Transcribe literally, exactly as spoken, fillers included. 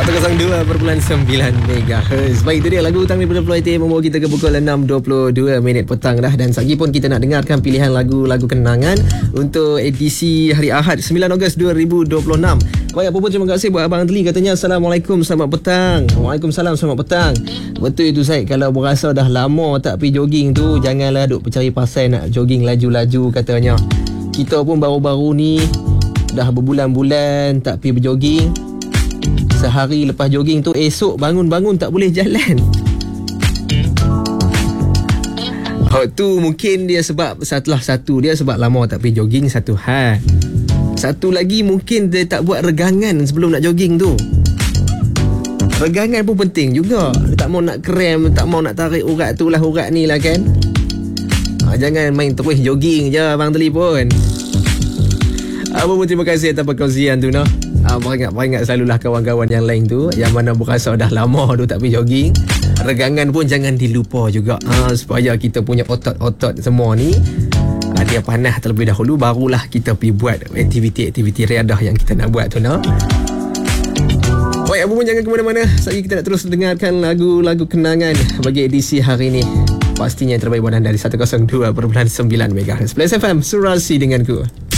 seratus dua perpuluhan sembilan megahertz. Baik, itu dia lagu hutang daripada Floyd T membawa kita ke pukul enam dua puluh dua minit petang dah. Dan sekejap pun kita nak dengarkan pilihan lagu-lagu kenangan untuk edisi hari Ahad sembilan Ogos dua ribu dua puluh enam. Baik, apa pun terima kasih buat Abang Antli, katanya Assalamualaikum, selamat petang. Waalaikumsalam, selamat petang. Betul itu Syed, kalau berasa dah lama tak pergi jogging tu, janganlah duk percari pasal nak jogging laju-laju katanya. Kita pun baru-baru ni dah berbulan-bulan tak pergi berjogging. Sehari lepas jogging tu, esok bangun-bangun tak boleh jalan. Oh, tu mungkin dia sebab satulah satu dia sebab lama tak pergi jogging, satu hal. Satu lagi mungkin dia tak buat regangan sebelum nak jogging tu. Regangan pun penting juga. Dia tak mau nak krem, tak mau nak tarik urat tu lah, urat ni lah kan. Ha, jangan main terus jogging je Abang Teli pun. Apa pun terima kasih atas perkongsian tu noh. Ah, peringat-peringat selalulah kawan-kawan yang lain tu yang mana berasa dah lama tu tak pergi jogging. Regangan pun jangan dilupa juga, ah, supaya kita punya otot-otot semua ni ah, dia panah terlebih dahulu, barulah kita pergi buat aktiviti-aktiviti riadah yang kita nak buat tu no? Baik, apa pun jangan ke mana-mana. Sekejap kita nak terus dengarkan lagu-lagu kenangan bagi edisi hari ni. Pastinya yang terbaik buat anda dari seratus dua perpuluhan sembilan megahertz Plus F M, Surasi denganku.